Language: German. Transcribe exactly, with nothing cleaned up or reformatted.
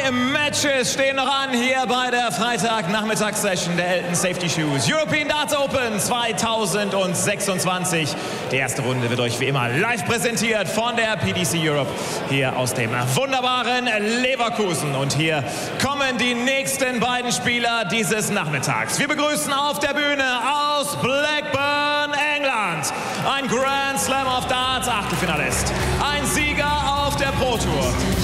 Matches stehen noch an hier bei der Freitagnachmittagssession der Elton Safety Shoes European Darts Open zweitausendsechsundzwanzig. Die erste Runde wird euch wie immer live präsentiert von der P D C Europe hier aus dem wunderbaren Leverkusen. Und hier kommen die nächsten beiden Spieler dieses Nachmittags. Wir begrüßen auf der Bühne aus Blackburn, England, ein Grand Slam of Darts Achtelfinalist, ein Sieger auf der Pro Tour,